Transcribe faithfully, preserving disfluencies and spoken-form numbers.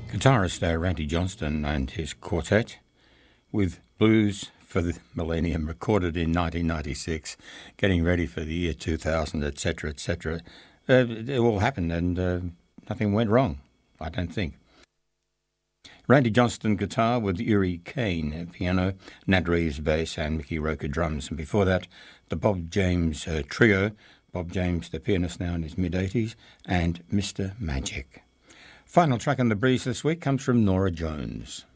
Guitarist uh, Randy Johnston and his quartet with Blues for the Millennium, recorded in nineteen ninety-six, getting ready for the year two thousand, et cetera, et cetera. Uh, it all happened and uh, nothing went wrong, I don't think. Randy Johnston guitar with Uri Kane piano, Nat Reeves bass and Mickey Roker drums. And before that, the Bob James uh, trio, Bob James, the pianist now in his mid-eighties, and Mister Magic. Final track on The Breeze this week comes from Norah Jones.